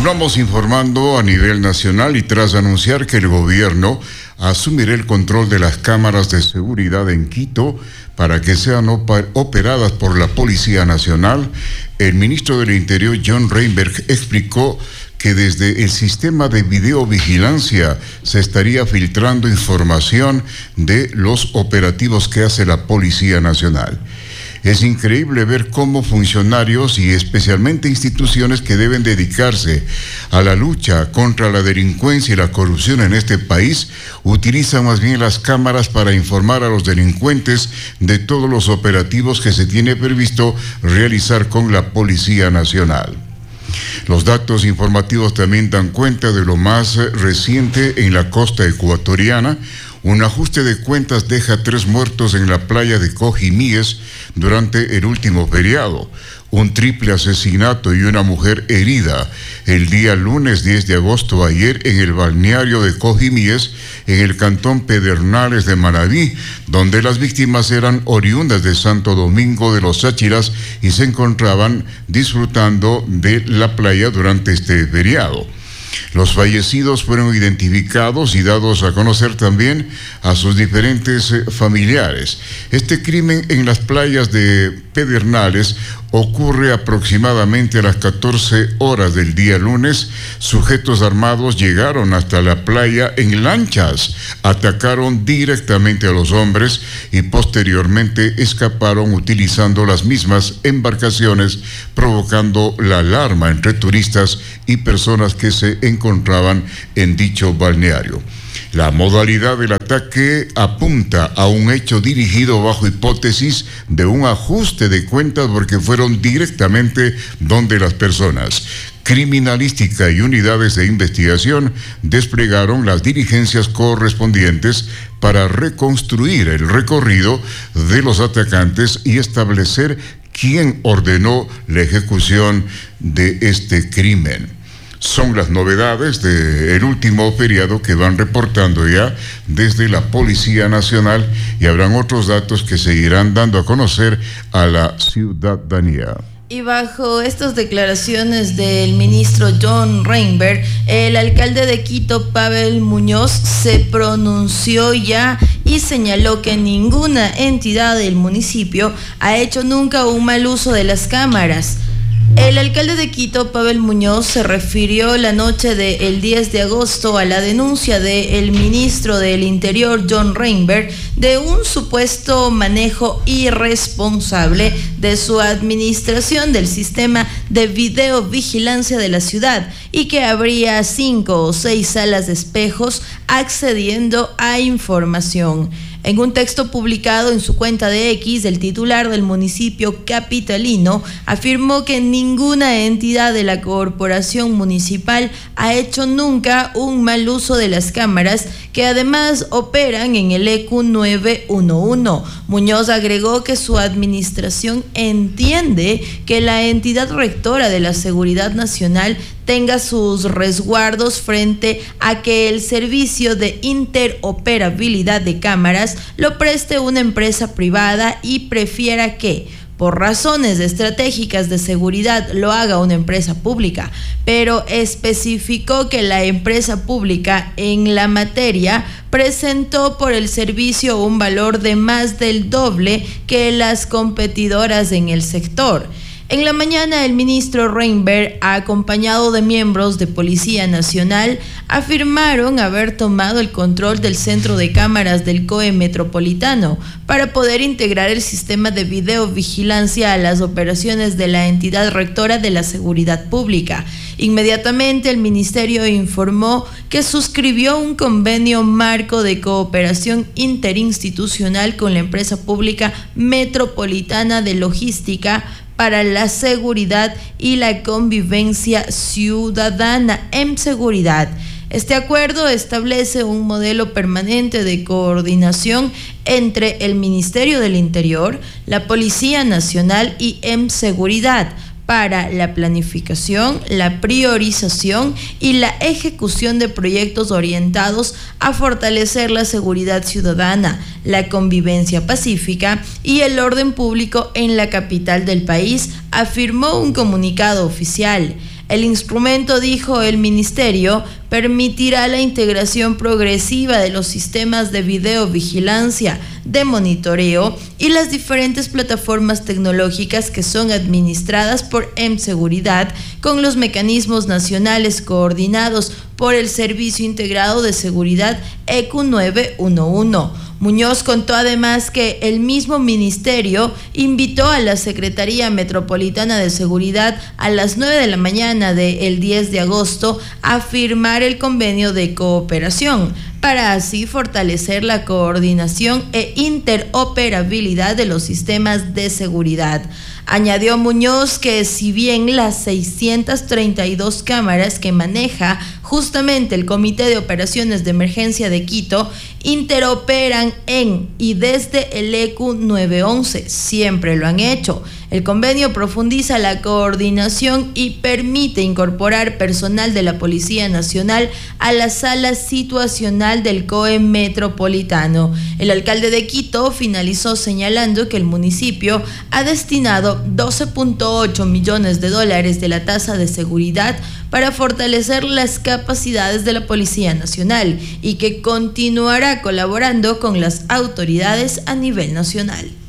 Continuamos informando a nivel nacional y tras anunciar que el gobierno asumirá el control de las cámaras de seguridad en Quito para que sean operadas por la Policía Nacional, el ministro del Interior, John Reinberg, explicó que desde el sistema de videovigilancia se estaría filtrando información de los operativos que hace la Policía Nacional. Es increíble ver cómo funcionarios y especialmente instituciones que deben dedicarse a la lucha contra la delincuencia y la corrupción en este país utilizan más bien las cámaras para informar a los delincuentes de todos los operativos que se tiene previsto realizar con la Policía Nacional. Los datos informativos también dan cuenta de lo más reciente en la costa ecuatoriana. Un ajuste de cuentas deja 3 muertos en la playa de Cojimíes durante el último feriado. Un triple asesinato y una mujer herida el día lunes 10 de agosto ayer en el balneario de Cojimíes, en el cantón Pedernales de Manabí, donde las víctimas eran oriundas de Santo Domingo de los Áchilas y se encontraban disfrutando de la playa durante este feriado. Los fallecidos fueron identificados y dados a conocer también a sus diferentes familiares. Este crimen en las playas de Pedernales ocurre aproximadamente a las 14 horas del día lunes. Sujetos armados llegaron hasta la playa en lanchas, atacaron directamente a los hombres y posteriormente escaparon utilizando las mismas embarcaciones, provocando la alarma entre turistas y personas que se encontraban en dicho balneario. La modalidad del ataque apunta a un hecho dirigido bajo hipótesis de un ajuste de cuentas porque fueron directamente donde las personas. Criminalística y unidades de investigación desplegaron las diligencias correspondientes para reconstruir el recorrido de los atacantes y establecer quién ordenó la ejecución de este crimen. Son las novedades del último feriado que van reportando ya desde la Policía Nacional y habrán otros datos que se irán dando a conocer a la ciudadanía. Y bajo estas declaraciones del ministro John Reinberg, el alcalde de Quito, Pavel Muñoz, se pronunció ya y señaló que ninguna entidad del municipio ha hecho nunca un mal uso de las cámaras. El alcalde de Quito, Pavel Muñoz, se refirió la noche del 10 de agosto a la denuncia del ministro del Interior, John Reinberg, de un supuesto manejo irresponsable de su administración del sistema de videovigilancia de la ciudad y que habría 5 o 6 salas de espejos accediendo a información. En un texto publicado en su cuenta de X, el titular del municipio capitalino afirmó que ninguna entidad de la corporación municipal ha hecho nunca un mal uso de las cámaras que además operan en el EQ 911. Muñoz agregó que su administración entiende que la entidad rectora de la Seguridad Nacional tenga sus resguardos frente a que el servicio de interoperabilidad de cámaras lo preste una empresa privada y prefiera que, por razones estratégicas de seguridad, lo haga una empresa pública, pero especificó que la empresa pública en la materia presentó por el servicio un valor de más del doble que las competidoras en el sector. En la mañana, el ministro Reinberg, acompañado de miembros de Policía Nacional, afirmaron haber tomado el control del centro de cámaras del COE Metropolitano para poder integrar el sistema de videovigilancia a las operaciones de la entidad rectora de la seguridad pública. Inmediatamente, el ministerio informó que suscribió un convenio marco de cooperación interinstitucional con la empresa pública Metropolitana de Logística para la seguridad y la convivencia ciudadana en seguridad. Este acuerdo establece un modelo permanente de coordinación entre el Ministerio del Interior, la Policía Nacional y Seguridad para la planificación, la priorización y la ejecución de proyectos orientados a fortalecer la seguridad ciudadana, la convivencia pacífica y el orden público en la capital del país, afirmó un comunicado oficial. El instrumento, dijo el ministerio, permitirá la integración progresiva de los sistemas de videovigilancia, de monitoreo y las diferentes plataformas tecnológicas que son administradas por mSeguridad con los mecanismos nacionales coordinados por el Servicio Integrado de Seguridad ECU 911. Muñoz contó además que el mismo ministerio invitó a la Secretaría Metropolitana de Seguridad a las 9 de la mañana del 10 de agosto a firmar el convenio de cooperación para así fortalecer la coordinación e interoperabilidad de los sistemas de seguridad. Añadió Muñoz que si bien las 632 cámaras que maneja justamente el Comité de Operaciones de Emergencia de Quito interoperan en y desde el ECU 911, siempre lo han hecho. El convenio profundiza la coordinación y permite incorporar personal de la Policía Nacional a la sala situacional del COE Metropolitano. El alcalde de Quito finalizó señalando que el municipio ha destinado 12.8 millones de dólares de la tasa de seguridad para fortalecer las capacidades de la Policía Nacional y que continuará colaborando con las autoridades a nivel nacional.